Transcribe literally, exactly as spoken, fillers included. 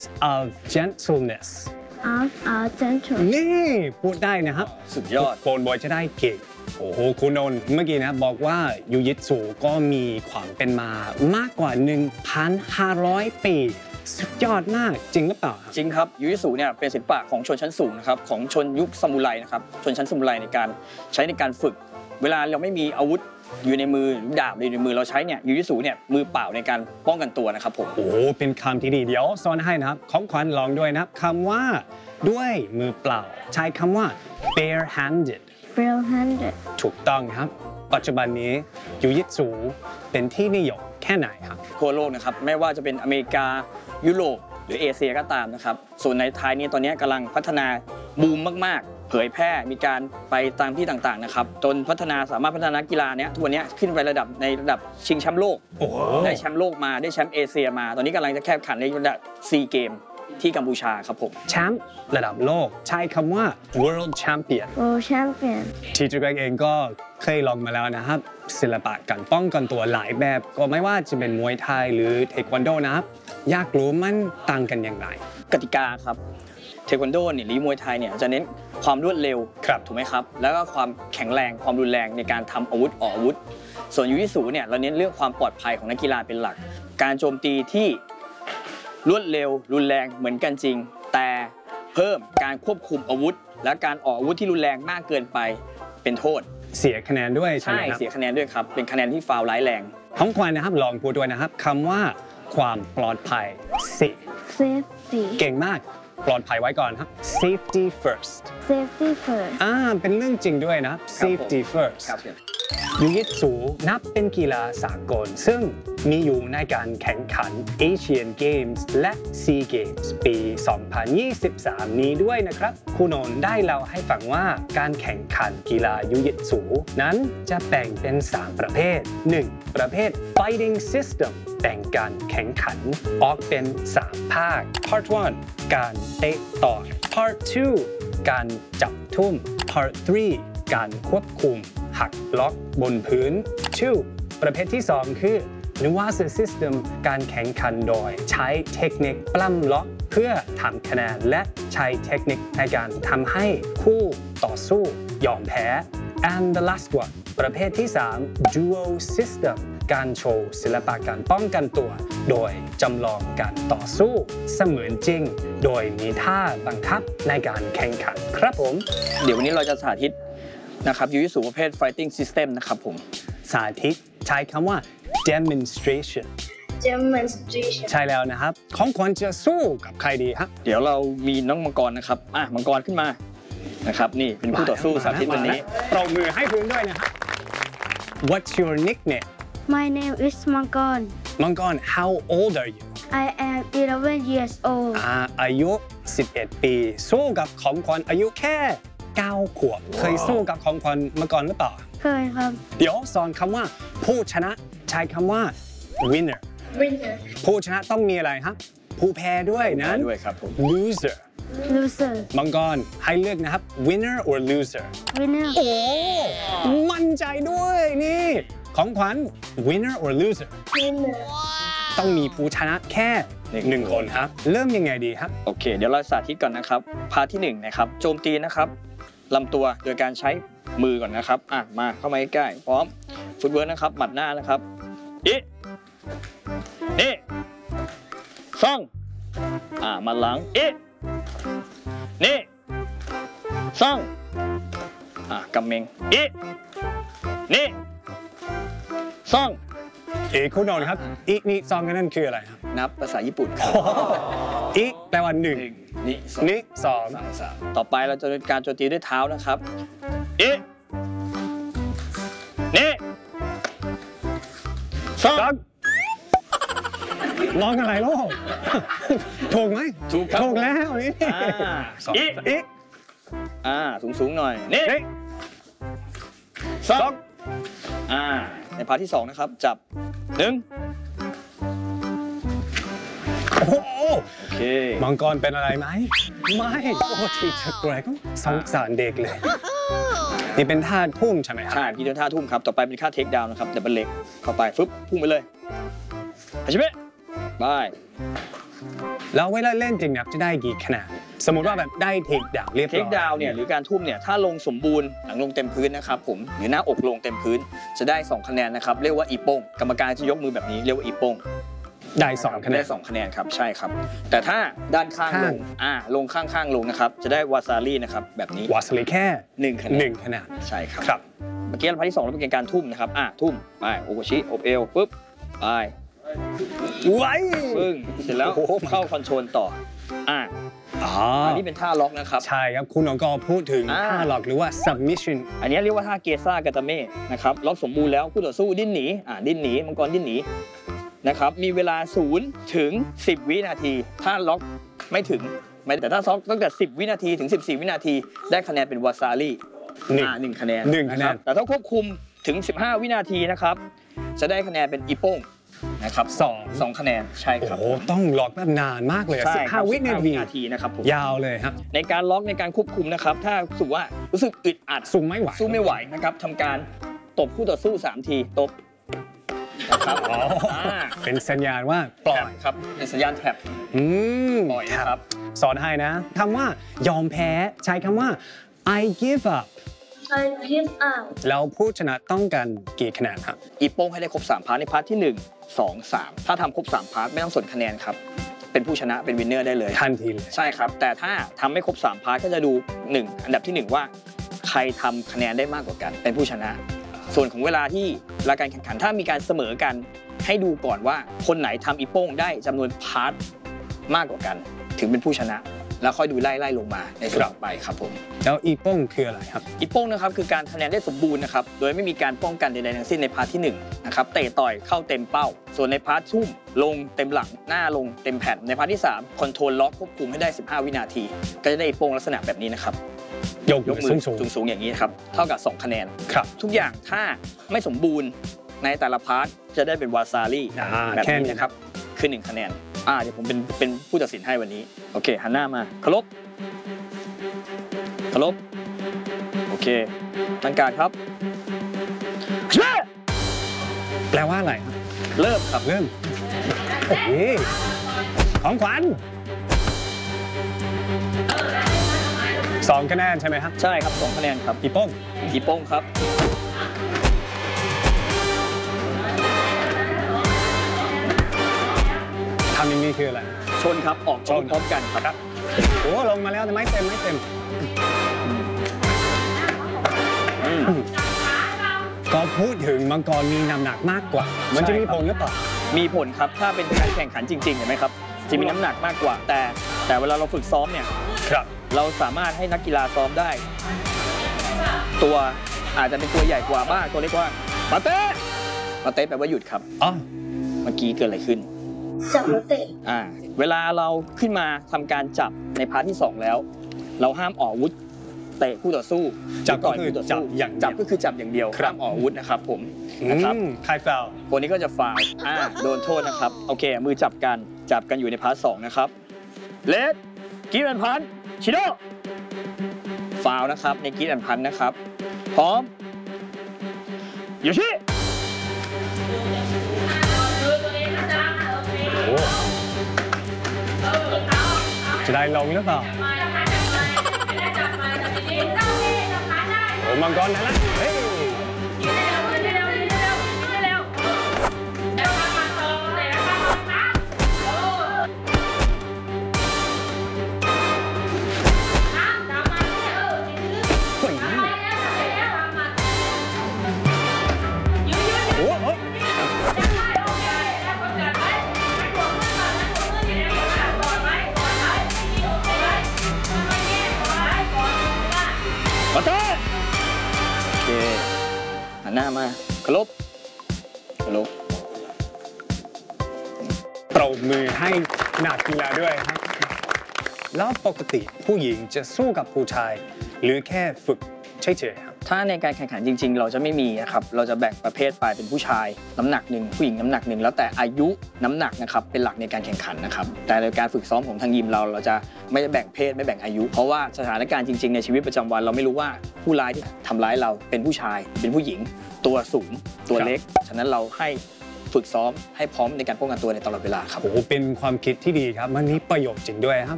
of gentleness of a gentle นี่พูดได้นะครับสุดยอดโคนบอยจะได้เก่งโอ้โหคุณนนท์เมื่อกี้นะบอกว่ายูยิตสูก็มีความเป็นมามากกว่า หนึ่งพันห้าร้อย ปีสุดยอดมากจริงหรือเปล่าจริงครับยูยิสูเนี่ยเป็นศิลปะของชนชั้นสูงนะครับของชนยุคซามูไรนะครับชนชั้นซามูไรในการใช้ในการฝึกเวลาเราไม่มีอาวุธอยู่ในมือหรือดาบอยู่ในมือเราใช้เนี่ยยูยิสูเนี่ยมือเปล่าในการป้องกันตัวนะครับผมโอ้เป็นคำที่ดีเดี๋ยวสอนให้นะครับของขวัญลองด้วยนะครับคำว่าด้วยมือเปล่าใช้คำว่า bare-handed bare-handed ถูกต้องครับปัจจุบันนี้ยูยิสูเป็นที่นิยมแค่ไหนครับทั่วโลกนะครับไม่ว่าจะเป็นอเมริกายุโรปหรือเอเชียก็ตามนะครับส่วนในไทยนี่ตอนนี้กำลังพัฒนาบูมมากๆเผยแพร่มีการไปตามที่ต่างๆนะครับจนพัฒนาสามารถพัฒนากีฬาเนี้ยทุกวันนี้ขึ้นไประดับในระดับชิงแชมป์โลกได้แชมป์โลกมาได้แชมป์เอเชียมาตอนนี้กำลังจะแข่งขันในระดับซีเกมที่กัมพูชาครับผมแชมป์ระดับโลกใช้คำว่า world champion world champion ทีเจอร์เองก็เคยลองมาแล้วนะครับศิลปะการป้องกันตัวหลายแบบก็ไม่ว่าจะเป็นมวยไทยหรือเทควันโดนะครับอยากรู้มันต่างกันอย่างไรกติกาครับเทควันโดเนี่ยหรือมวยไทยเนี่ยจะเน้นความรวดเร็วถูกไหมครับแล้วก็ความแข็งแรงความรุนแรงในการทำอาวุธออกอาวุธส่วนยูยิสูเนี่ยเราเน้นเรื่องความปลอดภัยของนักกีฬาเป็นหลักการโจมตีที่รวดเร็วรุนแรงเหมือนกันจริงแต่เพิ่มการควบคุมอาวุธและการออกอาวุธที่รุนแรงมากเกินไปเป็นโทษเสียคะแนนด้วยใช่ไหมครับใช่เสียคะแนนด้วยครับเป็นคะแนนที่ฟาวล์ร้ายแรงของขวัญนะครับลองพูดด้วยนะครับคำว่าความปลอดภัย safety เก่งมากปลอดภัยไว้ก่อนครับ safety first safety first อ่าเป็นเรื่องจริงด้วยนะ safety first ยูยิสูนับเป็นกีฬาสากลซึ่งมีอยู่ในการแข่งขัน Asian Games และ Sea Games ปี สองพันยี่สิบสาม นี้ด้วยนะครับคุณนนท์ได้เล่าให้ฟังว่าการแข่งขันกีฬายูยิสูนั้นจะแบ่งเป็น สาม ประเภท หนึ่ง ประเภท Fighting System แบ่งการแข่งขันออกเป็น สาม ภาค Part หนึ่ง การเตะต่อย Part สอง การจับทุ่ม Part สาม การควบคุมหักล็อกบนพื้น สอง ประเภทที่ สอง คือ Nuance System การแข่งขันโดยใช้เทคนิคปล้ำล็อกเพื่อทำคะแนนและใช้เทคนิคในการทำให้คู่ต่อสู้ยอมแพ้ and the last one ประเภทที่ สาม Duo System การโชว์ศิลปะการป้องกันตัวโดยจำลองการต่อสู้เสมือนจริงโดยมีท่าบังคับในการแข่งขันครับผมเดี๋ยววันนี้เราจะสาธิตนะครับยูยิสูประเภท fighting system นะครับผมสาธิตใช้คำว่า demonstration demonstration ใช่แล้วนะครับของขวัญจะสู้กับใครดีครับเดี๋ยวเรามีน้องมังกรนะครับอ่ะมังกรขึ้นมานะครับนี่เป็นคู่ต่อสู้สาธิตวันนี้ปรบมือให้พื้นด้วยนะครับ What's your nickname My name is Mangon มังกร How old are you I am eleven years old อ่าอายุสิบเอ็ดปีสู้กับของขวัญอายุแค่เก้าขวบเคยสู้กับของขวัญมาก่อนหรือเปล่าเคยครับเดี๋ยวสอนคำว่าผู้ชนะใช้คำว่า winner winner ผู้ชนะต้องมีอะไรครับผู้แพ้ด้วยนั้นด้วยครับผม loser loser มังกรให้เลือกนะครับ winner or loser winner โอ้มั่นใจด้วยนี่ของขวัญ winner or loser winner ต้องมีผู้ชนะแค่หนึ่งคนครับเริ่มยังไงดีครับโอเคเดี๋ยวเราสาธิตก่อนนะครับพาร์ทที่หนึ่งนะครับโจมตีนะครับลำตัวโดยการใช้มือก่อนนะครับอ่ะมาเข้ามาใกล้ๆพร้อมฟุตเวิร์กนะครับหมัดหน้านะครับอีนี่ซ่องอ่ะมาหลังอีนี่ซ่องอ่ะกำเมงอีนี่ซ่องเอกคุณนนท์ครับอีนี่ซองกันนั่นคืออะไรครับนับภาษาญี่ปุ่นครับอีแปลว่าหนึ่งนี่นี่สองต่อไปเราจะเป็นการโจมตีด้วยเท้านะครับอีนี่สองร้องอะไรลูกถูกไหมถูกถูกแล้วนี่อีอีอ่าสูงสูงหน่อยนี่สองอ่าในพาร์ทที่สองนะครับจับหนึ่งโอ้โหโอเคมังกรเป็นอะไรไหมไม่โอ้ทีเจอร์เกรกสงสารเด็กเลยนี่เป็นท่าทุ่มใช่ไหมครับใช่พี่เป็นท่าทุ่มครับต่อไปเป็นท่าเทคดาวน์นะครับเดี๋ยวเป็นเล็กเข้าไปฟึบพุ่งไปเลยอาชิเมะบายแล้วเวลาเล่นจริงเนี่ยจะได้กี่คะแนนสมมติว่าแบบได้เทคดาวเรียบร้อยเทคดาวเนี่ยหรือการทุ่มเนี่ยถ้าลงสมบูรณ์หลังลงเต็มพื้นนะครับผมหรือหน้าอกลงเต็มพื้นจะได้สองคะแนนนะครับเรียกว่าอีโป้งกรรมการจะยกมือแบบนี้เรียกว่าอีโป้งได้สองคะแนนได้สองคะแนนครับใช่ครับแต่ถ้าด้านข้างลงอ่าลงข้างๆลงนะครับจะได้วาซารี่นะครับแบบนี้วาสลีแค่หนึ่งคะแนหนนึ่งคะแนนใช่ครับครับเมื่อกี้เราพาร์ทที่สองเราเป็นการทุ่มนะครับอ่ะทุ่มไปโอโกชิอบเอวปุ๊บไปไว้ปึ้งเสร็จแล้วโอ้โหเข้าคอนโทรลต่ออ่ะอ๋ออันนี้เป็นท่าล็อกนะครับใช่ครับคุณองก็พูดถึงอ่าท่าหลอกหรือว่า submission อันนี้เรียกว่าท่าเกซ่ากาตาเม่นะครับล็อกสมบูรณ์แล้วคู่ต่อสู้ดิ้นหนีอ่าดิ้นหนีมังกรดิ้นหนีนะครับมีเวลาศูนย์ถึงสิบวินาทีถ้าล็อกไม่ถึงไม่แต่ถ้าล็อกตั้งแต่สิบวินาทีถึงสิบสี่วินาทีได้คะแนนเป็นวาซารี่หนึ่งอ่าหนึ่งคะแนนหนึ่งคะแนนรับแต่ถ้าควบคุมถึงสิบห้าวินาทีนะครับจะได้คะแนนเป็นอีโป้งนะครับสองสองคะแนนใช่โอ้ครับโหต้องหลอกแบบนานมากเลยอะใช่สิบครัห้าบวินาสิบห้ทีนาทีนะครับผมยาวเลยครับในการล็อกในการควบคุมนะครับถ้ารู้สึกว่ารู้สึกอึดอัดสู้ไม่ไหวสู้ไม่ไหวนะครับทำการตบคู่ต่อสู้สามทีตบนะครับอ๋ออ่าเป็นสัญญาณว่าปล่อยครับเป็นสัญญาณแท็บอืมปล่อยนะครับสอนให้นะคำว่ายอมแพ้ใช้คำว่า I give up I give up แล้วผู้ชนะต้องการกี่คะแนนครับอีโป้งให้ได้ครบสามพาร์ทในพาร์ทที่หนึ่ง สอง สามถ้าทำครบสามพาร์ทไม่ต้องสนคะแนนครับเป็นผู้ชนะเป็นวินเนอร์ได้เลยทันทีเลยใช่ครับแต่ถ้าทำไม่ครบสามพาร์ทก็จะดูหนึ่งอันดับที่หนึ่งว่าใครทำคะแนนได้มากกว่ากันเป็นผู้ชนะ ส่วนของเวลาที่เวลาการแข่งขันถ้ามีการเสมอกันให้ดูก่อนว่าคนไหนทำอีโป้งได้จำนวนพาร์ทมากกว่ากัน ถึงเป็นผู้ชนะ แล้วค่อยดูไล่ไล่ลงมาในส่วนต่อไปครับผมแล้วอีโป้งคืออะไรครับอีโป้งนะครับคือการคะแนนได้สมบูรณ์นะครับโดยไม่มีการป้องกันใดๆทั้งสิ้นในพาร์ทที่หนึ่งนะครับเตะต่อยเข้าเต็มเป้า ส่วนในพาร์ททุ่มลงเต็มหลังหน้าลงเต็มแผ่นในพาร์ทที่สามคอนโทรลล็อกควบคุมให้ได้สิบห้าวินาที ก็จะได้อีโป้งลักษณะแบบนี้นะครับยกยกมือสูงสูงสูงๆอย่างนี้ครับเท่ากับสองคะแนนครับทุกอย่างถ้าไม่สมบูรณ์ในแต่ละพาร์ทจะได้เป็นวาซารี่อ่าแบบแค่นี้นี้นะครับคือหนึ่งคะแนนอ่าเดี๋ยวผมเป็นเป็นผู้ตัดสินให้วันนี้โอเคหันหน้ามาเคารพเคารพโอเคตั้งการครับแปลว่าอะไรครับเริ่มครับเริ่มโอ้โหของขวัญสองคะแนนใช่ไหมครับใช่ครับสองคะแนนครับอีโป้งอีโป้งครับทำอย่างนี้คืออะไรชนครับออกชนพร้อมกันครับโอ้ลงมาแล้วแต่ไม่เต็มไม่เต็มอืมก็พูดถึงมังกรมีน้ำหนักมากกว่า มันจะมีผลหรือเปล่ามีผลครับถ้าเป็นการแข่งขันจริงๆเห็นไหมครับจะมีน้ำหนักมากกว่า แต่แต่เวลาเราฝึกซ้อมเนี่ยครับเราสามารถให้นักกีฬาซ้อมได้ ตัวอาจจะเป็นตัวใหญ่กว่าบ้างตัวเล็กกว่าปาเต้ปาเต้แปลว่าหยุดครับอ๋อเมื่อกี้เกิดอะไรขึ้นจับแล้วเตะอ่าเวลาเราขึ้นมาทำการจับในพาร์ทที่สองแล้ว เราห้ามออกอาวุธเตะคู่ต่อสู้จับก็ต่อยคือคู่ต่อจับสู้อย่างเดียวจับก็คือจับอย่างเดียวครับห้ามออกอาวุธนะครับผมอืนะครับมใครฟาวคนนี้ก็จะฟาวล์อ่าโดนโทษนะครับโอเคมือจับกันจับกันอยู่ในพาร์ทสองนะครับเลดกีแอนพันชิโดฟาวล์นะครับในกีแอนพันนะครับพร้อมโยชิโอ้จะได้ลงหรือเปล่าโอ้มังกรนะนะเฮ้ยเฮ้ยโอ้โหมาเต้โอเคหันหน้ามาเคารพเคารพปรบมือให้นักกีฬาด้วยครับ แล้วปกติผู้หญิงจะสู้กับผู้ชาย หรือแค่ฝึกเฉยๆครับถ้าในการแข่งขันจริงๆ เราจะไม่มีนะครับเราจะแบ่งประเภทไปเป็นผู้ชายน้ำหนักหนึ่งผู้หญิงน้ำหนักหนึ่งแล้วแต่อายุน้ำหนักนะครับเป็นหลักในการแข่งขันนะครับแต่ในการฝึกซ้อมของทางยิมเราเราจะไม่ได้แบ่งเพศไม่แบ่งอายุ เพราะว่าสถานการณ์จริงๆในชีวิตประจำวันเราไม่รู้ว่าผู้ร้ายที่ทำร้ายเราเป็นผู้ชายเป็นผู้หญิง ตัวสูงตัวเล็กฉะนั้นเราให้ฝึกซ้อมให้พร้อมในการป้องกันตัวในตลอดเวลาครับโอ้โหเป็นความคิดที่ดีครับ มันมีประโยชน์จริงด้วยครับ